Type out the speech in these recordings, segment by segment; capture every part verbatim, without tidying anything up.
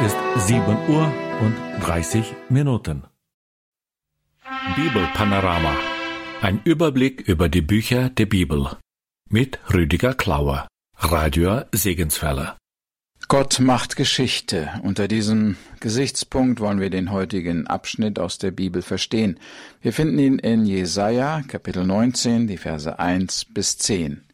ist sieben Uhr und dreißig Minuten. Bibelpanorama. Ein Überblick über die Bücher der Bibel. Mit Rüdiger Klauer. Radio Segenswelle. Gott macht Geschichte. Unter diesem Gesichtspunkt wollen wir den heutigen Abschnitt aus der Bibel verstehen. Wir finden ihn in Jesaja, Kapitel neunzehn, die Verse eins bis zehn.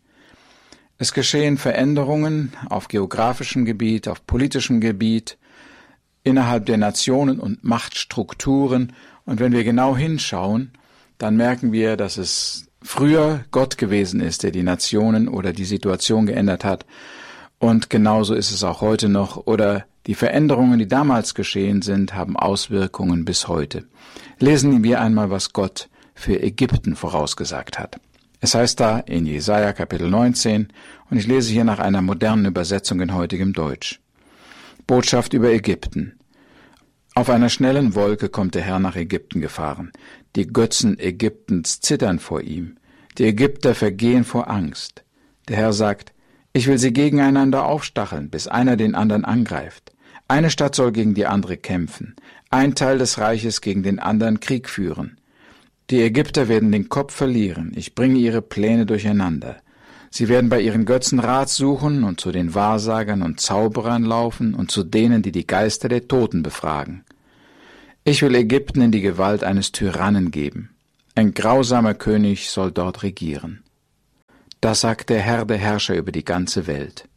Es geschehen Veränderungen auf geografischem Gebiet, auf politischem Gebiet, innerhalb der Nationen und Machtstrukturen. Und wenn wir genau hinschauen, dann merken wir, dass es früher Gott gewesen ist, der die Nationen oder die Situation geändert hat. Und genauso ist es auch heute noch. Oder die Veränderungen, die damals geschehen sind, haben Auswirkungen bis heute. Lesen wir einmal, was Gott für Ägypten vorausgesagt hat. Es heißt da in Jesaja Kapitel neunzehn, und ich lese hier nach einer modernen Übersetzung in heutigem Deutsch. Botschaft über Ägypten. Auf einer schnellen Wolke kommt der Herr nach Ägypten gefahren. Die Götzen Ägyptens zittern vor ihm. Die Ägypter vergehen vor Angst. Der Herr sagt, ich will sie gegeneinander aufstacheln, bis einer den anderen angreift. Eine Stadt soll gegen die andere kämpfen. Ein Teil des Reiches gegen den anderen Krieg führen. Die Ägypter werden den Kopf verlieren. Ich bringe ihre Pläne durcheinander. Sie werden bei ihren Götzen Rat suchen und zu den Wahrsagern und Zauberern laufen und zu denen, die die Geister der Toten befragen. Ich will Ägypten in die Gewalt eines Tyrannen geben. Ein grausamer König soll dort regieren. Das sagt der Herr der Herrscher über die ganze Welt.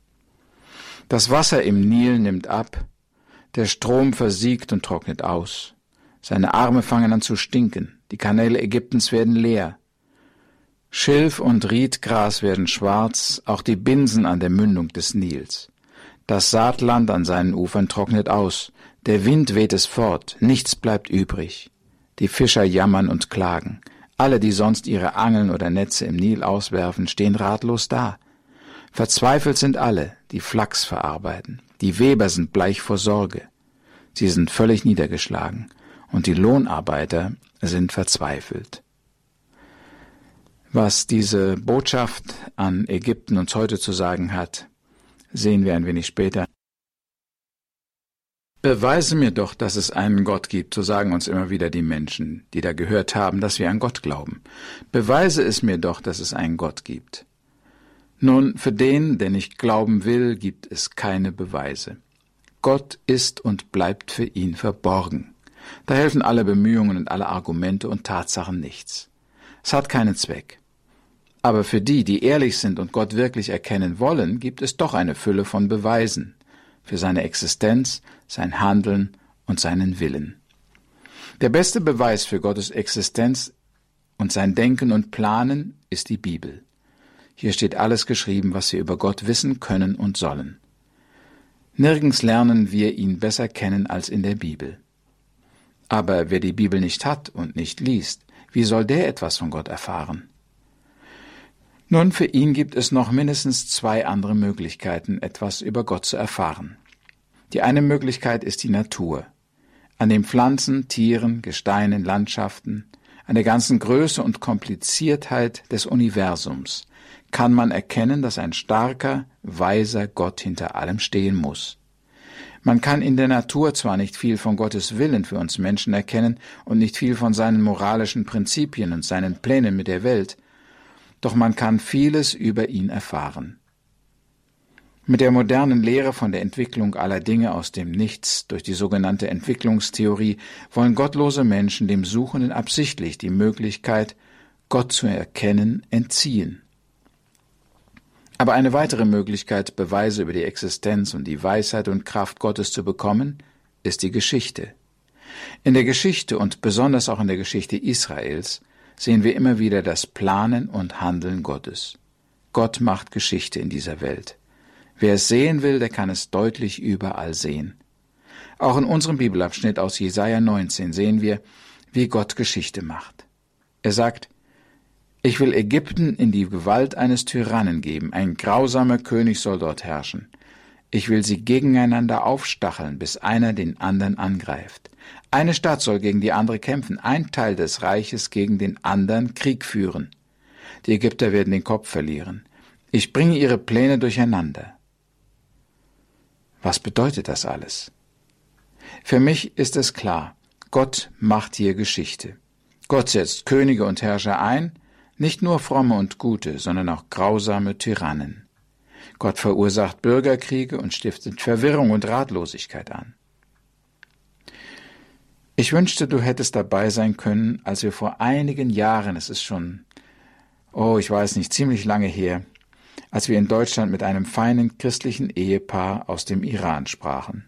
Das Wasser im Nil nimmt ab, der Strom versiegt und trocknet aus. Seine Arme fangen an zu stinken, die Kanäle Ägyptens werden leer. Schilf und Riedgras werden schwarz, auch die Binsen an der Mündung des Nils. Das Saatland an seinen Ufern trocknet aus, der Wind weht es fort, nichts bleibt übrig. Die Fischer jammern und klagen. Alle, die sonst ihre Angeln oder Netze im Nil auswerfen, stehen ratlos da. Verzweifelt sind alle, die Flachs verarbeiten. Die Weber sind bleich vor Sorge. Sie sind völlig niedergeschlagen, und die Lohnarbeiter sind verzweifelt. Was diese Botschaft an Ägypten uns heute zu sagen hat, sehen wir ein wenig später. Beweise mir doch, dass es einen Gott gibt, so sagen uns immer wieder die Menschen, die da gehört haben, dass wir an Gott glauben. Beweise es mir doch, dass es einen Gott gibt. Nun, für den, der nicht glauben will, gibt es keine Beweise. Gott ist und bleibt für ihn verborgen. Da helfen alle Bemühungen und alle Argumente und Tatsachen nichts. Es hat keinen Zweck. Aber für die, die ehrlich sind und Gott wirklich erkennen wollen, gibt es doch eine Fülle von Beweisen für seine Existenz, sein Handeln und seinen Willen. Der beste Beweis für Gottes Existenz und sein Denken und Planen ist die Bibel. Hier steht alles geschrieben, was wir über Gott wissen können und sollen. Nirgends lernen wir ihn besser kennen als in der Bibel. Aber wer die Bibel nicht hat und nicht liest, wie soll der etwas von Gott erfahren? Nun, für ihn gibt es noch mindestens zwei andere Möglichkeiten, etwas über Gott zu erfahren. Die eine Möglichkeit ist die Natur. An den Pflanzen, Tieren, Gesteinen, Landschaften, an der ganzen Größe und Kompliziertheit des Universums kann man erkennen, dass ein starker, weiser Gott hinter allem stehen muss. Man kann in der Natur zwar nicht viel von Gottes Willen für uns Menschen erkennen und nicht viel von seinen moralischen Prinzipien und seinen Plänen mit der Welt, doch man kann vieles über ihn erfahren. Mit der modernen Lehre von der Entwicklung aller Dinge aus dem Nichts durch die sogenannte Entwicklungstheorie wollen gottlose Menschen dem Suchenden absichtlich die Möglichkeit, Gott zu erkennen, entziehen. Aber eine weitere Möglichkeit, Beweise über die Existenz und die Weisheit und Kraft Gottes zu bekommen, ist die Geschichte. In der Geschichte und besonders auch in der Geschichte Israels sehen wir immer wieder das Planen und Handeln Gottes. Gott macht Geschichte in dieser Welt. Wer es sehen will, der kann es deutlich überall sehen. Auch in unserem Bibelabschnitt aus Jesaja neunzehn sehen wir, wie Gott Geschichte macht. Er sagt, ich will Ägypten in die Gewalt eines Tyrannen geben, ein grausamer König soll dort herrschen. Ich will sie gegeneinander aufstacheln, bis einer den anderen angreift. Eine Stadt soll gegen die andere kämpfen, ein Teil des Reiches gegen den anderen Krieg führen. Die Ägypter werden den Kopf verlieren. Ich bringe ihre Pläne durcheinander. Was bedeutet das alles? Für mich ist es klar, Gott macht hier Geschichte. Gott setzt Könige und Herrscher ein, nicht nur fromme und gute, sondern auch grausame Tyrannen. Gott verursacht Bürgerkriege und stiftet Verwirrung und Ratlosigkeit an. Ich wünschte, du hättest dabei sein können, als wir vor einigen Jahren, es ist schon, oh, ich weiß nicht, ziemlich lange her, als wir in Deutschland mit einem feinen christlichen Ehepaar aus dem Iran sprachen.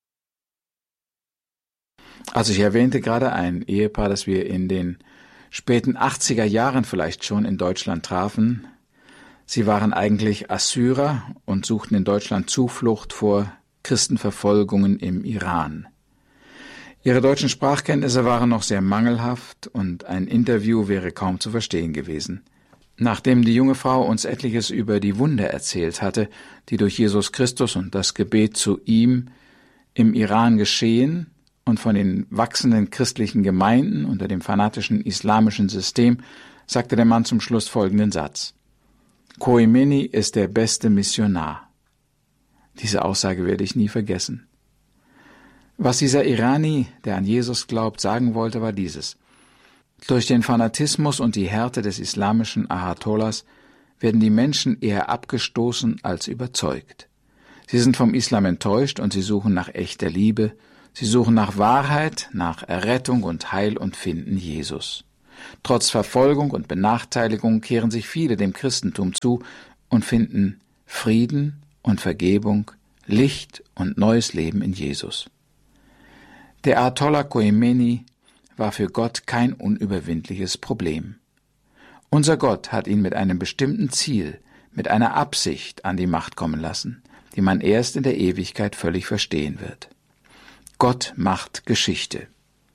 Also ich erwähnte gerade ein Ehepaar, das wir in den späten achtziger Jahren vielleicht schon in Deutschland trafen. Sie waren eigentlich Assyrer und suchten in Deutschland Zuflucht vor Christenverfolgungen im Iran. Ihre deutschen Sprachkenntnisse waren noch sehr mangelhaft und ein Interview wäre kaum zu verstehen gewesen. Nachdem die junge Frau uns etliches über die Wunder erzählt hatte, die durch Jesus Christus und das Gebet zu ihm im Iran geschehen und von den wachsenden christlichen Gemeinden unter dem fanatischen islamischen System, sagte der Mann zum Schluss folgenden Satz: Khomeini ist der beste Missionar. Diese Aussage werde ich nie vergessen. Was dieser Irani, der an Jesus glaubt, sagen wollte, war dieses: Durch den Fanatismus und die Härte des islamischen Ayatollahs werden die Menschen eher abgestoßen als überzeugt. Sie sind vom Islam enttäuscht und sie suchen nach echter Liebe, sie suchen nach Wahrheit, nach Errettung und Heil und finden Jesus. Trotz Verfolgung und Benachteiligung kehren sich viele dem Christentum zu und finden Frieden und Vergebung, Licht und neues Leben in Jesus. Der Ayatollah Khomeini war für Gott kein unüberwindliches Problem. Unser Gott hat ihn mit einem bestimmten Ziel, mit einer Absicht an die Macht kommen lassen, die man erst in der Ewigkeit völlig verstehen wird. Gott macht Geschichte.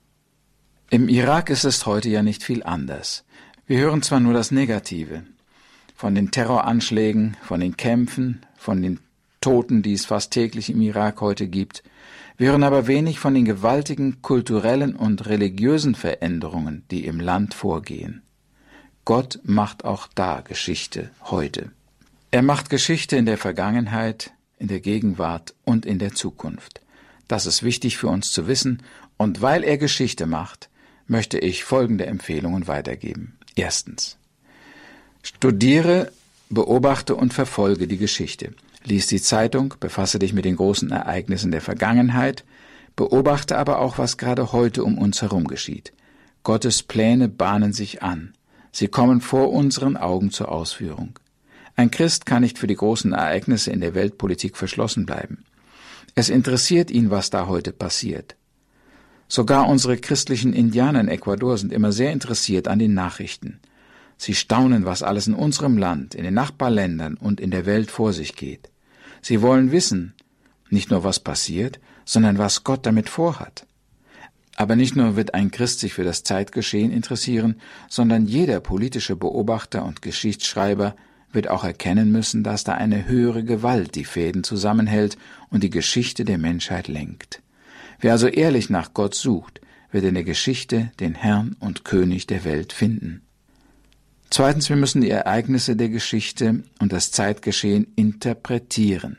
Im Irak ist es heute ja nicht viel anders. Wir hören zwar nur das Negative, von den Terroranschlägen, von den Kämpfen, von den Toten, die es fast täglich im Irak heute gibt. Wir hören aber wenig von den gewaltigen kulturellen und religiösen Veränderungen, die im Land vorgehen. Gott macht auch da Geschichte heute. Er macht Geschichte in der Vergangenheit, in der Gegenwart und in der Zukunft. Das ist wichtig für uns zu wissen, und weil er Geschichte macht, möchte ich folgende Empfehlungen weitergeben. Erstens: Studiere, beobachte und verfolge die Geschichte. Lies die Zeitung, befasse dich mit den großen Ereignissen der Vergangenheit, beobachte aber auch, was gerade heute um uns herum geschieht. Gottes Pläne bahnen sich an. Sie kommen vor unseren Augen zur Ausführung. Ein Christ kann nicht für die großen Ereignisse in der Weltpolitik verschlossen bleiben. Es interessiert ihn, was da heute passiert. Sogar unsere christlichen Indianer in Ecuador sind immer sehr interessiert an den Nachrichten. Sie staunen, was alles in unserem Land, in den Nachbarländern und in der Welt vor sich geht. Sie wollen wissen, nicht nur was passiert, sondern was Gott damit vorhat. Aber nicht nur wird ein Christ sich für das Zeitgeschehen interessieren, sondern jeder politische Beobachter und Geschichtsschreiber wird auch erkennen müssen, dass da eine höhere Gewalt die Fäden zusammenhält und die Geschichte der Menschheit lenkt. Wer also ehrlich nach Gott sucht, wird in der Geschichte den Herrn und König der Welt finden. Zweitens, wir müssen die Ereignisse der Geschichte und das Zeitgeschehen interpretieren.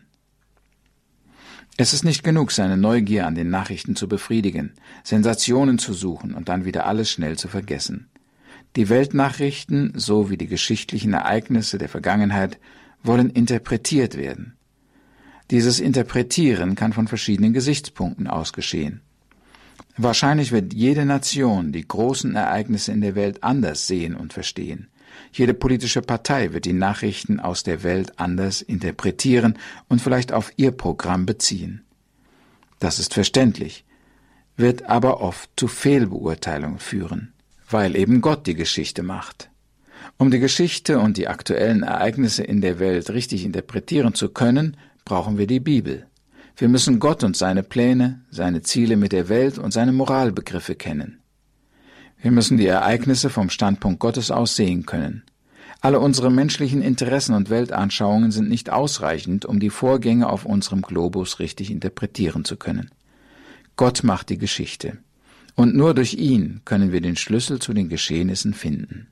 Es ist nicht genug, seine Neugier an den Nachrichten zu befriedigen, Sensationen zu suchen und dann wieder alles schnell zu vergessen. Die Weltnachrichten sowie die geschichtlichen Ereignisse der Vergangenheit wollen interpretiert werden. Dieses Interpretieren kann von verschiedenen Gesichtspunkten aus geschehen. Wahrscheinlich wird jede Nation die großen Ereignisse in der Welt anders sehen und verstehen. Jede politische Partei wird die Nachrichten aus der Welt anders interpretieren und vielleicht auf ihr Programm beziehen. Das ist verständlich, wird aber oft zu Fehlbeurteilungen führen, weil eben Gott die Geschichte macht. Um die Geschichte und die aktuellen Ereignisse in der Welt richtig interpretieren zu können, brauchen wir die Bibel. Wir müssen Gott und seine Pläne, seine Ziele mit der Welt und seine Moralbegriffe kennen. Wir müssen die Ereignisse vom Standpunkt Gottes aus sehen können. Alle unsere menschlichen Interessen und Weltanschauungen sind nicht ausreichend, um die Vorgänge auf unserem Globus richtig interpretieren zu können. Gott macht die Geschichte. Und nur durch ihn können wir den Schlüssel zu den Geschehnissen finden.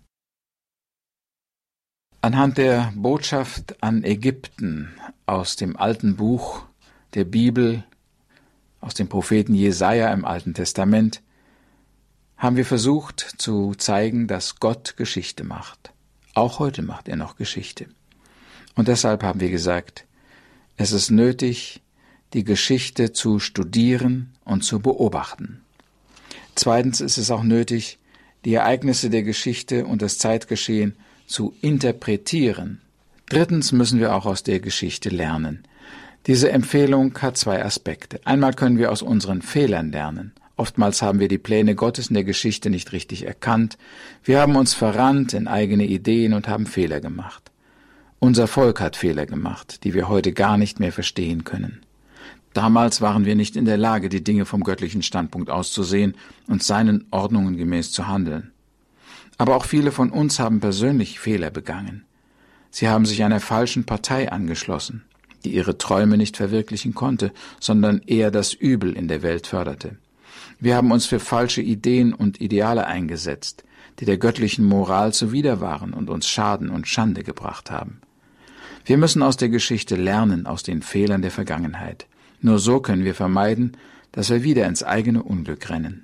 Anhand der Botschaft an Ägypten aus dem alten Buch der Bibel aus dem Propheten Jesaja im Alten Testament, haben wir versucht zu zeigen, dass Gott Geschichte macht. Auch heute macht er noch Geschichte. Und deshalb haben wir gesagt, es ist nötig, die Geschichte zu studieren und zu beobachten. Zweitens ist es auch nötig, die Ereignisse der Geschichte und das Zeitgeschehen zu interpretieren. Drittens müssen wir auch aus der Geschichte lernen. Diese Empfehlung hat zwei Aspekte. Einmal können wir aus unseren Fehlern lernen. Oftmals haben wir die Pläne Gottes in der Geschichte nicht richtig erkannt. Wir haben uns verrannt in eigene Ideen und haben Fehler gemacht. Unser Volk hat Fehler gemacht, die wir heute gar nicht mehr verstehen können. Damals waren wir nicht in der Lage, die Dinge vom göttlichen Standpunkt aus zu sehen und seinen Ordnungen gemäß zu handeln. Aber auch viele von uns haben persönlich Fehler begangen. Sie haben sich einer falschen Partei angeschlossen, die ihre Träume nicht verwirklichen konnte, sondern eher das Übel in der Welt förderte. Wir haben uns für falsche Ideen und Ideale eingesetzt, die der göttlichen Moral zuwider waren und uns Schaden und Schande gebracht haben. Wir müssen aus der Geschichte lernen, aus den Fehlern der Vergangenheit. Nur so können wir vermeiden, dass wir wieder ins eigene Unglück rennen.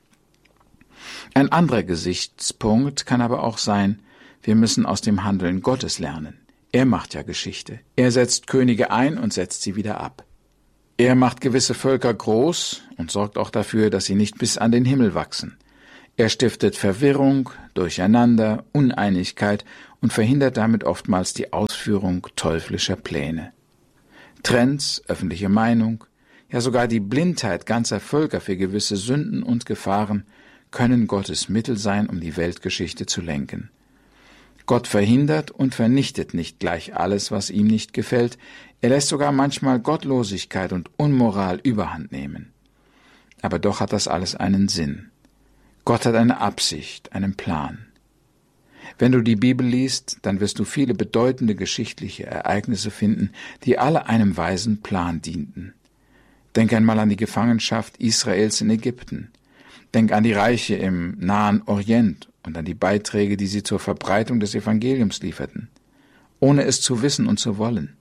Ein anderer Gesichtspunkt kann aber auch sein, wir müssen aus dem Handeln Gottes lernen. Er macht ja Geschichte. Er setzt Könige ein und setzt sie wieder ab. Er macht gewisse Völker groß und sorgt auch dafür, dass sie nicht bis an den Himmel wachsen. Er stiftet Verwirrung, Durcheinander, Uneinigkeit und verhindert damit oftmals die Ausführung teuflischer Pläne. Trends, öffentliche Meinung, ja sogar die Blindheit ganzer Völker für gewisse Sünden und Gefahren können Gottes Mittel sein, um die Weltgeschichte zu lenken. Gott verhindert und vernichtet nicht gleich alles, was ihm nicht gefällt. Er lässt sogar manchmal Gottlosigkeit und Unmoral überhand nehmen. Aber doch hat das alles einen Sinn. Gott hat eine Absicht, einen Plan. Wenn du die Bibel liest, dann wirst du viele bedeutende geschichtliche Ereignisse finden, die alle einem weisen Plan dienten. Denk einmal an die Gefangenschaft Israels in Ägypten. Denk an die Reiche im Nahen Orient und an die Beiträge, die sie zur Verbreitung des Evangeliums lieferten, ohne es zu wissen und zu wollen.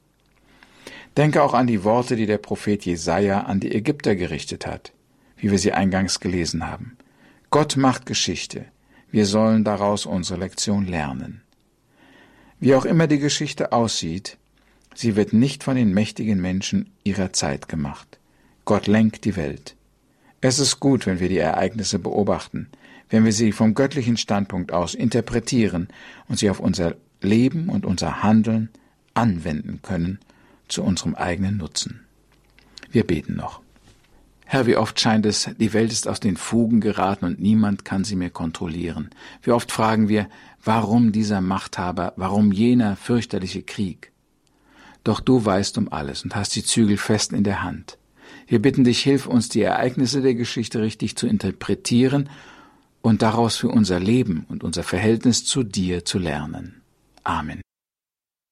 Denke auch an die Worte, die der Prophet Jesaja an die Ägypter gerichtet hat, wie wir sie eingangs gelesen haben. Gott macht Geschichte. Wir sollen daraus unsere Lektion lernen. Wie auch immer die Geschichte aussieht, sie wird nicht von den mächtigen Menschen ihrer Zeit gemacht. Gott lenkt die Welt. Es ist gut, wenn wir die Ereignisse beobachten, wenn wir sie vom göttlichen Standpunkt aus interpretieren und sie auf unser Leben und unser Handeln anwenden können zu unserem eigenen Nutzen. Wir beten noch. Herr, wie oft scheint es, die Welt ist aus den Fugen geraten und niemand kann sie mehr kontrollieren. Wie oft fragen wir, warum dieser Machthaber, warum jener fürchterliche Krieg? Doch du weißt um alles und hast die Zügel fest in der Hand. Wir bitten dich, hilf uns, die Ereignisse der Geschichte richtig zu interpretieren und daraus für unser Leben und unser Verhältnis zu dir zu lernen. Amen.